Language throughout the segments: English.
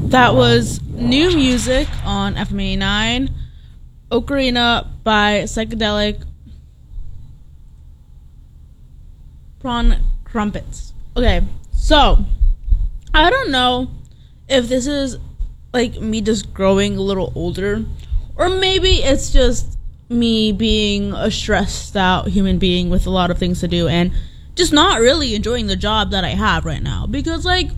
That was new music on FM 89, Ocarina by Psychedelic Prawn Crumpets. Okay, so I don't know if this is like me just growing a little older, or maybe it's just me being a stressed out human being with a lot of things to do and just not really enjoying the job that I have right now. Because like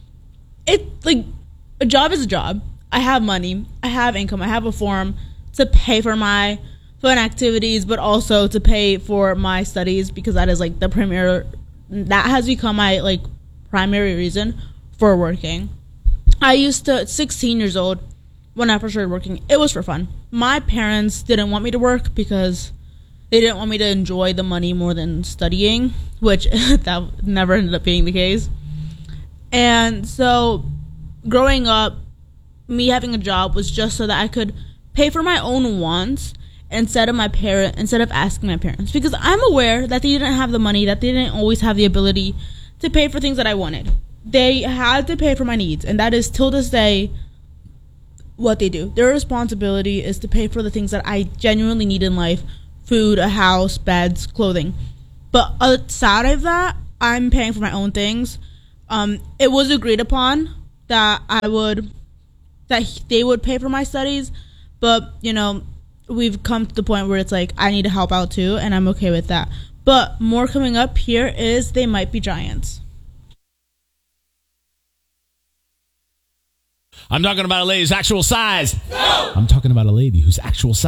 a job is a job. I have money, I have income, I have a form to pay for my fun activities, but also to pay for my studies, because that is like that has become my like primary reason for working. I used to, 16 years old, when I first started working, it was for fun. My parents didn't want me to work because they didn't want me to enjoy the money more than studying, which that never ended up being the case. And so growing up, me having a job was just so that I could pay for my own wants instead of asking my parents, because I'm aware that they didn't have the money, that they didn't always have the ability to pay for things that I wanted. They had to pay for my needs, and that is till this day what they do. Their responsibility is to pay for the things that I genuinely need in life: food, a house, beds, clothing. But outside of that, I'm paying for my own things. It was agreed upon that they would pay for my studies, but we've come to the point where it's like I need to help out too, and I'm okay with that. But more coming up here is They Might Be Giants. I'm talking about a lady's actual size. No! I'm talking about a lady whose actual size